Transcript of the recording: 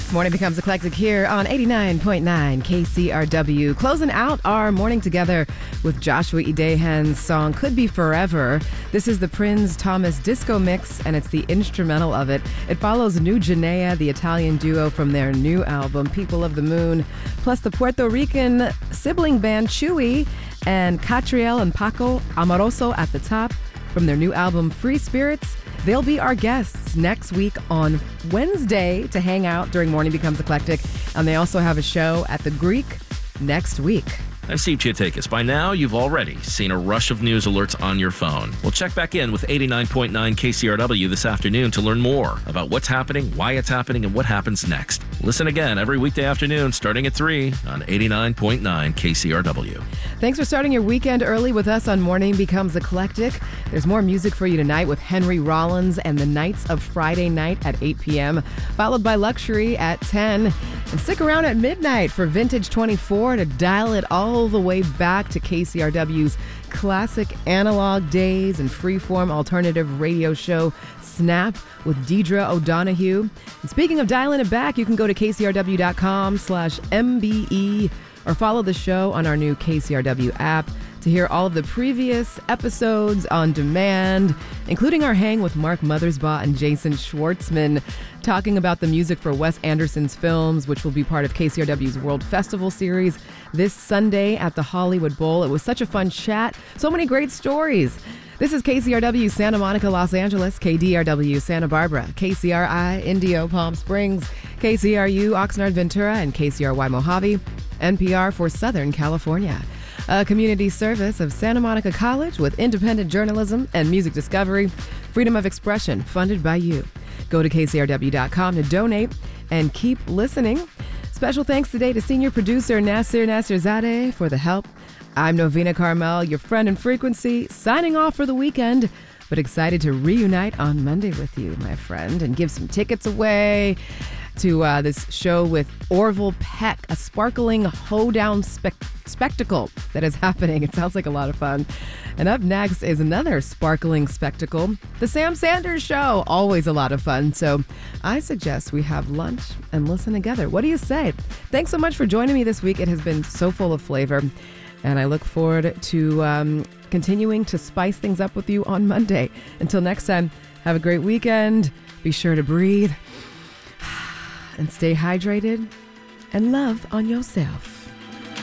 Morning Becomes Eclectic here on 89.9 KCRW. Closing out our morning together with Joshua E. Dahan's song Could Be Forever. This is the Prince Thomas disco mix, and it's the instrumental of it. It follows New Janea, the Italian duo from their new album, People of the Moon, plus the Puerto Rican sibling band Chewy and Catriel and Paco Amoroso at the top from their new album, Free Spirits. They'll be our guests next week on Wednesday to hang out during Morning Becomes Eclectic. And they also have a show at the Greek next week. I'm Steve Chiatakis. By now, you've already seen a rush of news alerts on your phone. We'll check back in with 89.9 KCRW this afternoon to learn more about what's happening, why it's happening, and what happens next. Listen again every weekday afternoon starting at 3 on 89.9 KCRW. Thanks for starting your weekend early with us on Morning Becomes Eclectic. There's more music for you tonight with Henry Rollins and the Knights of Friday Night at 8 p.m., followed by Luxury at 10. And stick around at midnight for Vintage 24 to dial it all the way back to KCRW's classic analog days and freeform alternative radio show Snap with Deidre O'Donoghue. And speaking of dialing it back, you can go to kcrw.com/MBE or follow the show on our new KCRW app to hear all of the previous episodes on demand, including our hang with Mark Mothersbaugh and Jason Schwartzman, talking about the music for Wes Anderson's films, which will be part of KCRW's World Festival series this Sunday at the Hollywood Bowl. It was such a fun chat. So many great stories. This is KCRW Santa Monica, Los Angeles, KDRW Santa Barbara, KCRI Indio, Palm Springs, KCRU Oxnard, Ventura, and KCRY Mojave, NPR for Southern California. A community service of Santa Monica College with independent journalism and music discovery, freedom of expression funded by you. Go to kcrw.com to donate and keep listening. Special thanks today to senior producer Nasir Nasirzadeh for the help. I'm Novena Carmel, your friend in frequency, signing off for the weekend, but excited to reunite on Monday with you, my friend, and give some tickets away to this show with Orville Peck, a sparkling hoedown spectacle that is happening. It sounds like a lot of fun. And up next is another sparkling spectacle, The Sam Sanders Show. Always a lot of fun. So I suggest we have lunch and listen together. What do you say? Thanks so much for joining me this week. It has been so full of flavor. And I look forward to continuing to spice things up with you on Monday. Until next time, have a great weekend. Be sure to breathe and stay hydrated and love on yourself.